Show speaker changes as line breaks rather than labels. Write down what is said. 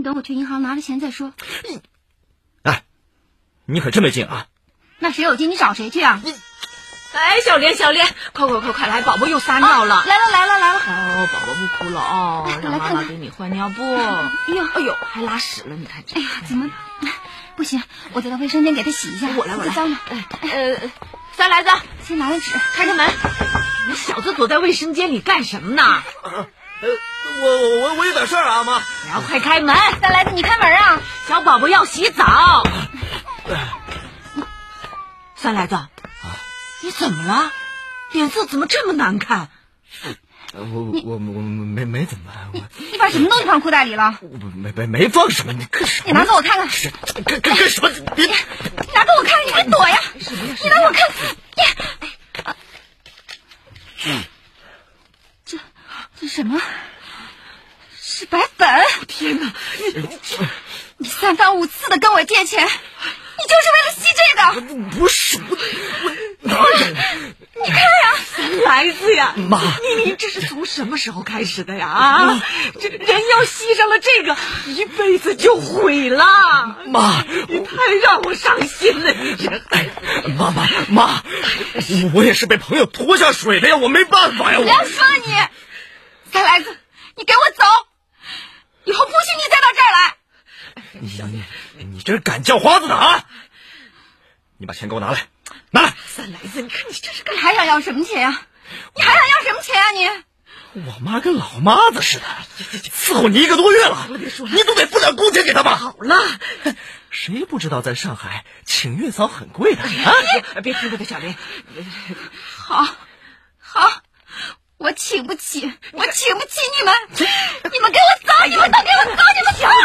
你等我去银行拿了钱再说。
哎，你可真没劲啊！
那谁有劲你找谁去啊？
哎，小莲，快来，宝宝又撒尿了。
来了。
哦，宝宝不哭了哦，让妈妈给你换尿布。哎呦，还拉屎了，你看这。
哎呀，怎么不行？我得到卫生间给他洗一下。
我来。
脏了。
三来子，
先拿了纸，
开门。你小子躲在卫生间里干什么呢？
我有点事儿啊，妈。
你要快开门。
三来子，你开门啊！
小宝宝要洗澡。三来子，你怎么了？脸色怎么这么难看？
我没怎么，
你把什么东西放裤袋里了？
我没放什么，你干什么？
你拿给我看看。
干什么？别
拿给我看，你别躲呀！你拿我看。这什么？是白粉！
天哪！
你三番五次的跟我借钱，你就是为了吸这个？
不是我哪有？
你看呀，
三来子呀，
妈，
你这是从什么时候开始的呀？啊，这人要吸上了这个，一辈子就毁了。
妈，
你太让我伤心了，你这。
妈，我也是被朋友拖下水的呀，我没办法呀。
不要说你，三来子，你给我走，以后不许你再到这儿来。
你这是敢叫花子的啊！你把钱给我拿来。
三来子，你看你这是干
你还想要什么钱啊？你还想要什么钱啊你？
我妈跟老妈子似的，伺候你1个多月了，
别说了，
你总得付点工钱给她吧？
好了，
谁不知道在上海请月嫂很贵的啊？
别听这个小莲。
好，我请不起你们，你们给我走，你们都给我走，你们走！